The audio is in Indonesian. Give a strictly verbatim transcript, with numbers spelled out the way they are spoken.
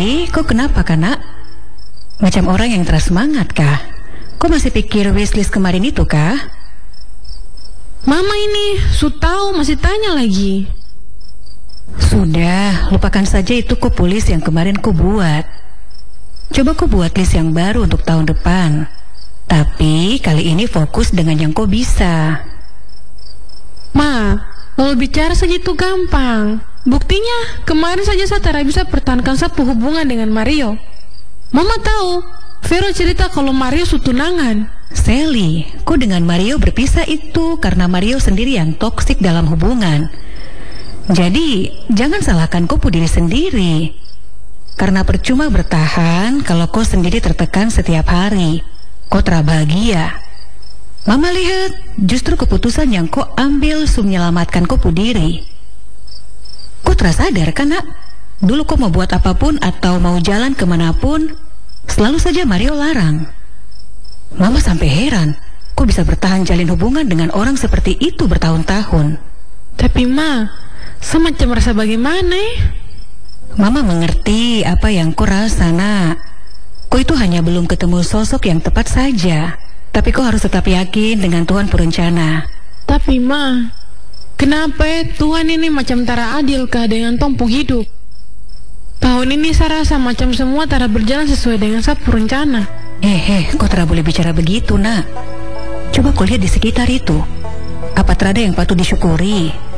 Selly, kok kenapa kan nak? Macam orang yang terus semangat kah? Kok masih pikir wishlist kemarin itu kah? Mama ini, su tahu masih tanya lagi. Sudah, lupakan saja itu kupulis yang kemarin ku buat. Coba ku buat list yang baru untuk tahun depan. Tapi kali ini fokus dengan yang kau bisa. Ma, kalau bicara segitu gampang. Buktinya, kemarin saja saya tidak bisa pertahankan satu hubungan dengan Mario. Mama tahu, Vero cerita kalau Mario su tunangan. Selly, kau dengan Mario berpisah itu karena Mario sendiri yang toksik dalam hubungan. Jadi, jangan salahkan kau diri sendiri. Karena percuma bertahan kalau kau sendiri tertekan setiap hari. Kau terbahagia. Mama lihat, justru keputusan yang kau ambil su menyelamatkan kau diri. Kau terasa sadar kan nak? Dulu kau mau buat apapun atau mau jalan kemanapun, selalu saja Mario larang. Mama sampai heran, kok bisa bertahan jalin hubungan dengan orang seperti itu bertahun-tahun. Tapi Ma, saya macam merasa bagaimana eh? Mama mengerti apa yang kau rasa nak. Kau itu hanya belum ketemu sosok yang tepat saja. Tapi kau harus tetap yakin dengan Tuhan berencana. Tapi Ma, kenapa eh, Tuhan ini macam tara adil kah dengan tompong hidup? Tahun ini saya rasa macam semua tara berjalan sesuai dengan sapu rencana. Eh, eh, kau tidak boleh bicara begitu nak. Coba kau lihat di sekitar itu. Apa terada yang patut disyukuri?